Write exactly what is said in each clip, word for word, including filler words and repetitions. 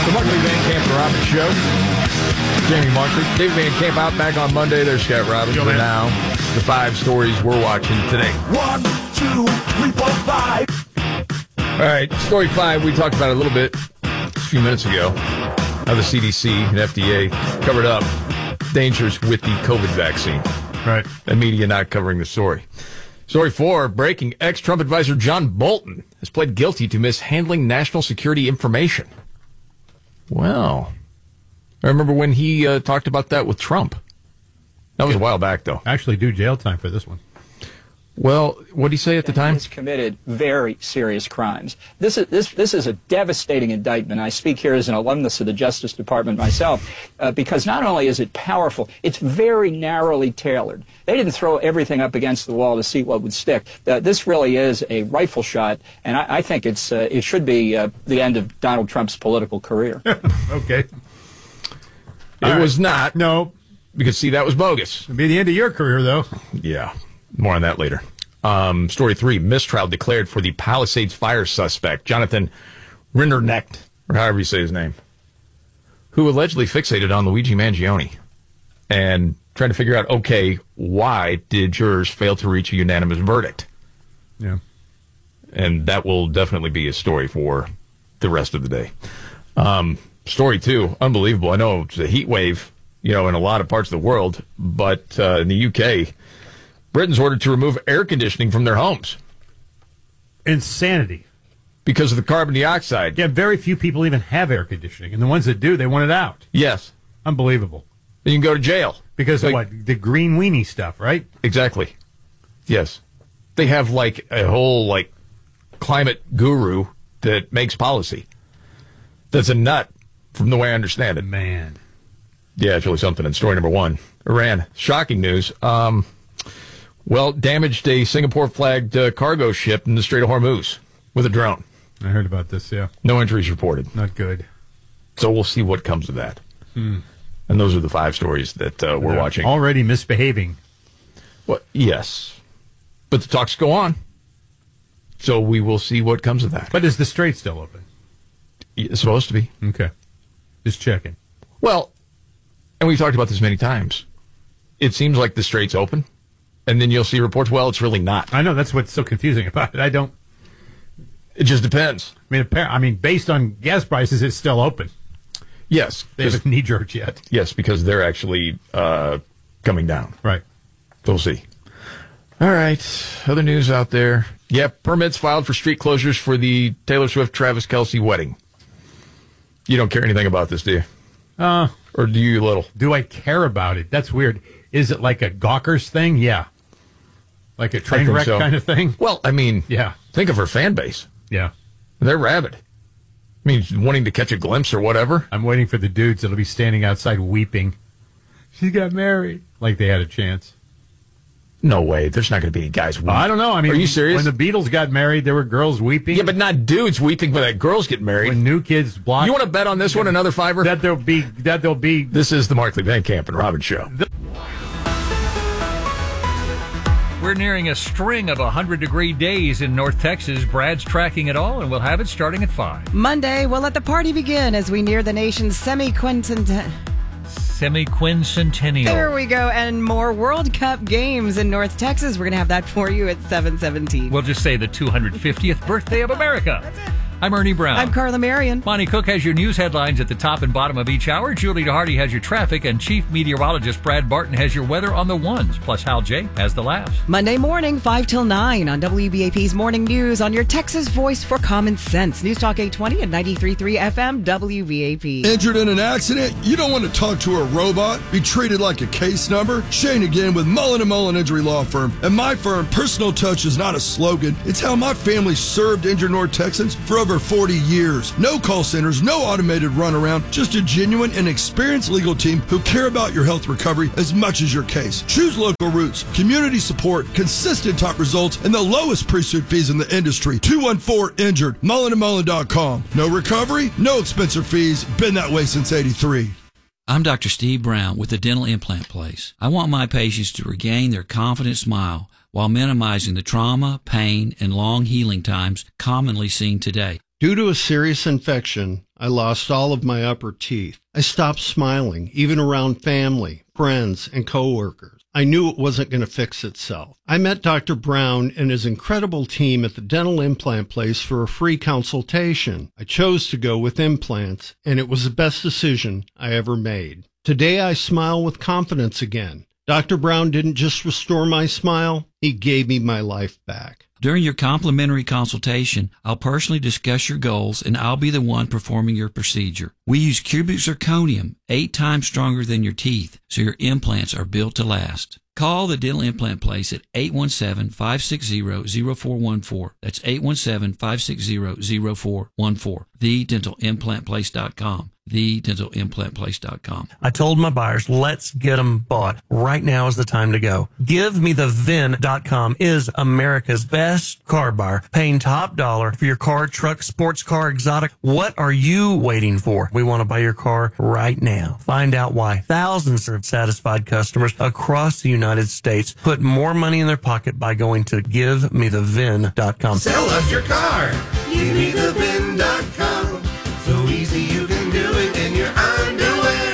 The Markley Van Camp and Robbins Show. Jamie Markley, David Van Camp out back on Monday. There's Scott Robbins. For now, the five stories we're watching today. One, two, three, four, five. All right, story five, we talked about it a little bit a few minutes ago. How the C D C and F D A covered up dangers with the COVID vaccine. Right. The media not covering the story. Story four, breaking, ex-Trump advisor John Bolton has pled guilty to mishandling national security information. Well, I remember when he uh, talked about that with Trump. That was a while back, though. Actually, do jail time for this one. Well, what did he say at the time? He has committed very serious crimes. This is this this is a devastating indictment. I speak here as an alumnus of the Justice Department myself, uh, because not only is it powerful, it's very narrowly tailored. They didn't throw everything up against the wall to see what would stick. Uh, this really is a rifle shot, and I, I think it's uh, it should be uh, the end of Donald Trump's political career. Okay. It All was right. not. No. Because, see, that was bogus. It'll be the end of your career, though. Yeah. More on that later. Um, story three, mistrial declared for the Palisades fire suspect, Jonathan Rinderknecht, or however you say his name, who allegedly fixated on Luigi Mangione and trying to figure out, okay, why did jurors fail to reach a unanimous verdict? Yeah. And that will definitely be a story for the rest of the day. Um, story two, unbelievable. I know it's a heat wave, you know, in a lot of parts of the world, but uh, in the U K, Britain's ordered to remove air conditioning from their homes. Insanity. Because of the carbon dioxide. Yeah, very few people even have air conditioning, and the ones that do, they want it out. Yes. Unbelievable. And you can go to jail. Because like, of what? The green weenie stuff, right? Exactly. Yes. They have, like, a whole, like, climate guru that makes policy. That's a nut, from the way I understand it. Man. Yeah, it's really something. And story number one, Iran. Shocking news. Um... Well, damaged a Singapore-flagged uh, cargo ship in the Strait of Hormuz with a drone. I heard about this, yeah. No injuries reported. Not good. So we'll see what comes of that. Hmm. And those are the five stories that uh, we're They're watching. Already misbehaving. Well, yes. But the talks go on. So we will see what comes of that. But is the Strait still open? It's supposed to be. Okay. Just checking. Well, and we've talked about this many times. It seems like the Strait's open. And then you'll see reports, well, it's really not. I know, that's what's so confusing about it. I don't... It just depends. I mean, I mean, based on gas prices, it's still open. Yes. They haven't knee-jerked yet. Yes, because they're actually uh, coming down. Right. We'll see. All right. Other news out there. Yeah, permits filed for street closures for the Taylor Swift-Travis Kelce wedding. You don't care anything about this, do you? Uh, or do you little? Do I care about it? That's weird. Is it like a Gawkers thing? Yeah. Like a train wreck so. kind of thing? Well, I mean, yeah. Think of her fan base. Yeah. They're rabid. I mean, wanting to catch a glimpse or whatever. I'm waiting for the dudes that'll be standing outside weeping. She got married. Like they had a chance. No way. There's not going to be any guys weeping. Oh, I don't know. I mean, are you serious? When the Beatles got married, there were girls weeping. Yeah, but not dudes weeping when that girls get married. When New Kids block. You want to bet on this one, another fiver? That there'll be. That there'll be. This is the Markley Van Camp and Robbins Show. The- We're nearing a string of one hundred degree days in North Texas. Brad's tracking it all, and we'll have it starting at five. Monday, we'll let the party begin as we near the nation's semi-quincentennial. Semi-quincentennial. There we go. And more World Cup games in North Texas. We're going to have that for you at seven seventeen. We'll just say the two hundred fiftieth birthday of America. That's it. I'm Ernie Brown. I'm Carla Marion. Monty Cook has your news headlines at the top and bottom of each hour. Julie DeHardy has your traffic, and Chief Meteorologist Brad Barton has your weather on the ones. Plus, Hal J has the laughs. Monday morning, five till nine on W B A P's Morning News on your Texas voice for common sense. News Talk eight twenty and ninety-three point three F M W B A P. Injured in an accident? You don't want to talk to a robot? Be treated like a case number? Shane again with Mullen and Mullen Injury Law Firm. At my firm, personal touch is not a slogan. It's how my family served injured North Texans for over forty years. No call centers, no automated runaround, just a genuine and experienced legal team who care about your health recovery as much as your case. Choose local roots, community support, consistent top results, and the lowest pre-suit fees in the industry. two one four injured, mullen and mullen dot com. No recovery, no expensive fees. Been that way since eighty-three. I'm Doctor Steve Brown with the Dental Implant Place. I want my patients to regain their confident smile while minimizing the trauma, pain, and long healing times commonly seen today. Due to a serious infection, I lost all of my upper teeth. I stopped smiling, even around family, friends, and coworkers. I knew it wasn't going to fix itself. I met Doctor Brown and his incredible team at the dental implant place for a free consultation. I chose to go with implants, and it was the best decision I ever made. Today I smile with confidence again. Doctor Brown didn't just restore my smile, he gave me my life back. During your complimentary consultation, I'll personally discuss your goals, and I'll be the one performing your procedure. We use cubic zirconium, eight times stronger than your teeth, so your implants are built to last. Call the Dental Implant Place at eight one seven, five six zero, zero four one four. That's eight one seven, five six zero, zero four one four. the dental implant place dot com. the dental implant place dot com. I told my buyers, let's get them bought. Right now is the time to go. give me the vin dot com is America's best car buyer, paying top dollar for your car, truck, sports car, exotic. What are you waiting for? We want to buy your car right now. Find out why thousands of satisfied customers across the United States put more money in their pocket by going to give me the vin dot com. Sell us your car. give me the vin dot com. So easy you can do it in your underwear.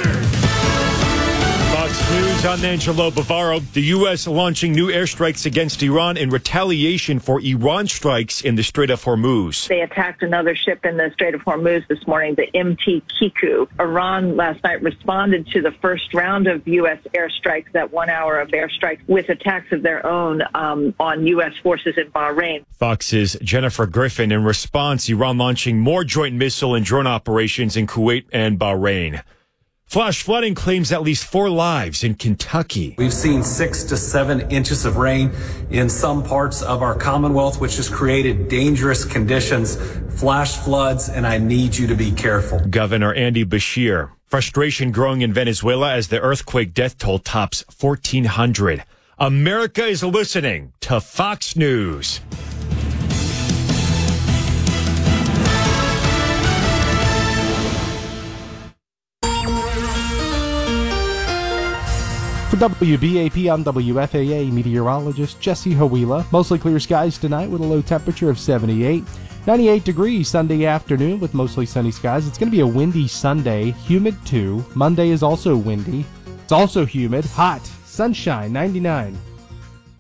Fox News, I'm Angelo Bavaro. The U S launching new airstrikes against Iran in retaliation for Iran strikes in the Strait of Hormuz. They attacked another ship in the Strait of Hormuz this morning, the M T Kiku. Iran last night responded to the first round of U S airstrikes, that one hour of airstrikes, with attacks of their own um, on U S forces in Bahrain. Fox's Jennifer Griffin. In response, Iran launching more joint missile and drone operations in Kuwait and Bahrain. Flash flooding claims at least four lives in Kentucky. We've seen six to seven inches of rain in some parts of our Commonwealth, which has created dangerous conditions, flash floods, and I need you to be careful. Governor Andy Beshear. Frustration growing in Venezuela as the earthquake death toll tops fourteen hundred. America is listening to Fox News. For W B A P, I'm W F A A meteorologist Jesse Hawila. Mostly clear skies tonight with a low temperature of seventy-eight. ninety-eight degrees Sunday afternoon with mostly sunny skies. It's going to be a windy Sunday, humid too. Monday is also windy. It's also humid, hot, sunshine, ninety-nine.